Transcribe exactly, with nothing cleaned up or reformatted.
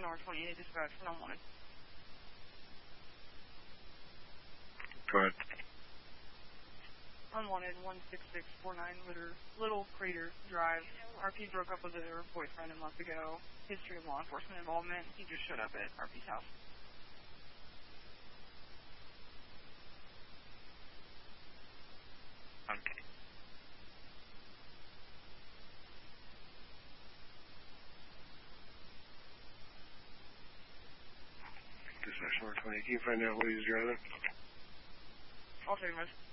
ten or twenty-eight dispatch for nine one. Go ahead. Unwanted one six six four nine Little, Little Crater Drive. R P broke up with her boyfriend a month ago. History of law enforcement involvement. He just showed up at R P's house. Okay. Dispatch one twenty, can you find out what he's driving? I'll take him.